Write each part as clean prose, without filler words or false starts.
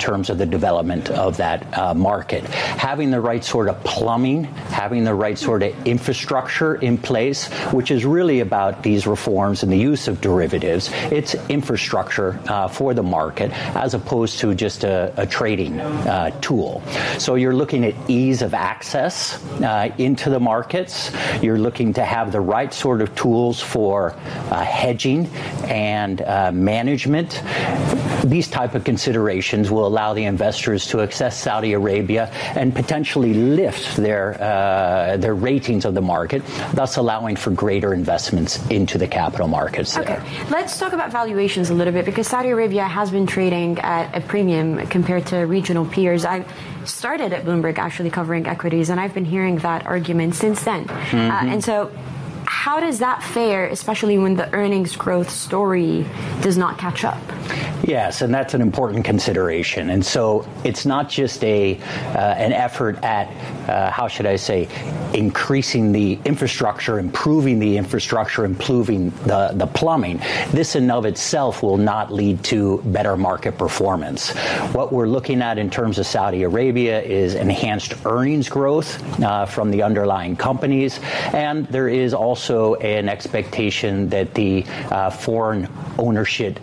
terms of the development of that market. Having the right sort of plumbing, having the right sort of infrastructure in place, which is really about these reforms and the use of derivatives. It's infrastructure for the market as opposed to just a trading tool. So you're looking at ease of access into the markets. You're looking to have the right sort of tools for hedging and management. These type of considerations will allow the investors to access Saudi Arabia and potentially lift their ratings of the market, thus allowing for greater investments into the capital markets there. Okay, let's talk about valuations a little bit, because Saudi Arabia has been trading at a premium compared to regional peers. I started at Bloomberg actually covering equities, and I've been hearing that argument since then. And so how does that fare, especially when the earnings growth story does not catch up? Yes, and that's an important consideration. And so it's not just an effort at, how should I say, increasing the infrastructure, improving the infrastructure, improving the plumbing. This in of itself will not lead to better market performance. What we're looking at in terms of Saudi Arabia is enhanced earnings growth from the underlying companies, and there is also an expectation that the foreign ownership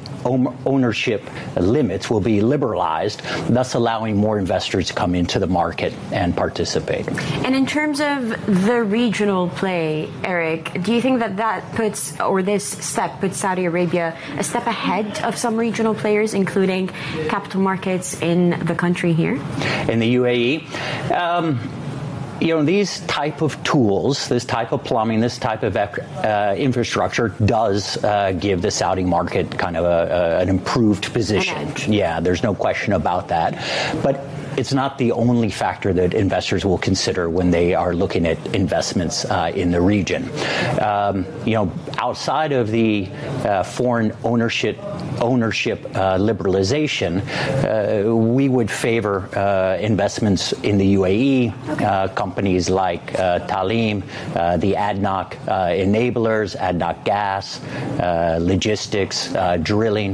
limits will be liberalized, thus allowing more investors to come into the market and participate. And in terms of the regional play, Eric, do you think that puts, or this step puts Saudi Arabia a step ahead of some regional players, including capital markets in the country here? In the UAE? These type of tools, this type of plumbing, this type of infrastructure does give the Saudi market kind of an improved position. Yeah, there's no question about that. But it's not the only factor that investors will consider when they are looking at investments in the region. Outside of the foreign ownership liberalization, we would favor investments in the UAE, companies like Talim, the ADNOC enablers, ADNOC Gas, logistics, drilling,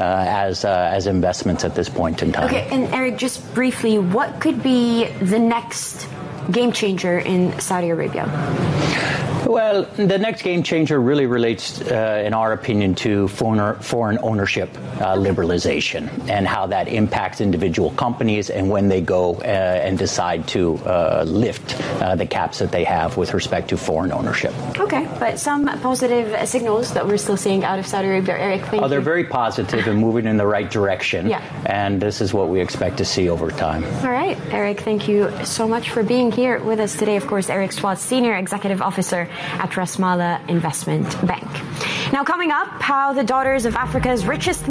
as investments at this point in time. Okay, and Eric, just briefly, what could be the next game changer in Saudi Arabia? Well, the next game changer really relates, in our opinion, to foreign ownership liberalization and how that impacts individual companies and when they go and decide to lift the caps that they have with respect to foreign ownership. Okay, but some positive signals that we're still seeing out of Saudi Arabia. Eric, thank you. They're very positive and moving in the right direction. Yeah. And this is what we expect to see over time. All right, Eric, thank you so much for being here with us today. Of course, Eric Swat, Senior Executive Officer at Rasmala Investment Bank. Now, coming up, how the daughters of Africa's richest